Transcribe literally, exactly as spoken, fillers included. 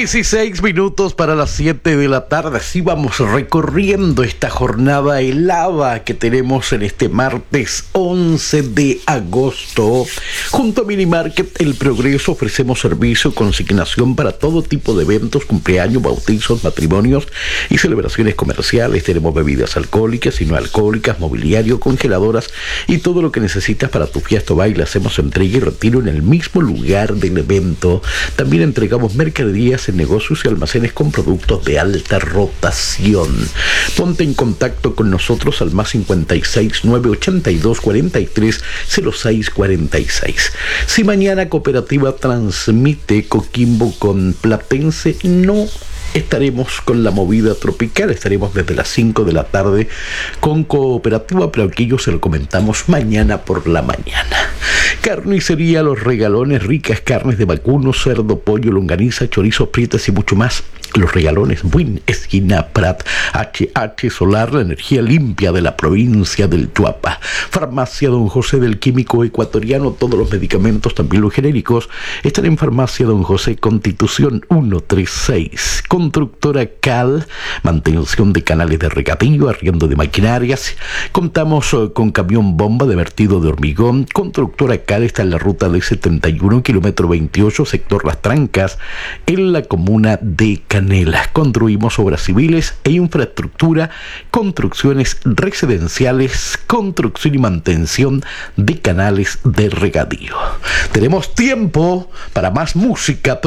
dieciséis minutos para las siete de la tarde. Así vamos recorriendo esta jornada helada que tenemos en este martes once de agosto. Junto a Minimarket El Progreso ofrecemos servicio, consignación para todo tipo de eventos, cumpleaños, bautizos, matrimonios y celebraciones comerciales. Tenemos bebidas alcohólicas y no alcohólicas, mobiliario, congeladoras y todo lo que necesitas para tu fiesta o baile. Hacemos entrega y retiro en el mismo lugar del evento. También entregamos mercaderías en negocios y almacenes con productos de alta rotación. Ponte en contacto con nosotros al más cincuenta y seis, nueve ochenta y dos, cuarenta y tres, cero seis cuarenta y seis. Si mañana Cooperativa transmite Coquimbo con Platense, no estaremos con la movida tropical, estaremos desde las cinco de la tarde con Cooperativa, pero aquello se lo comentamos mañana por la mañana. Carnicería Los Regalones, ricas carnes de vacuno, cerdo, pollo, longaniza, chorizo, prietas y mucho más. Los Regalones, Buin, esquina Prat, H H Solar, la energía limpia de la provincia del Chuapa. Farmacia Don José del Químico Ecuatoriano, todos los medicamentos, también los genéricos, están en Farmacia Don José, Constitución ciento treinta y seis. Constructora Cal, mantención de canales de regadío, arriendo de maquinarias. Contamos uh, con camión bomba de vertido de hormigón. Constructora Cal está en la ruta de setenta y uno, kilómetro veintiocho, sector Las Trancas, en la comuna de Canelas. Construimos obras civiles e infraestructura, construcciones residenciales, construcción y mantención de canales de regadío. Tenemos tiempo para más música.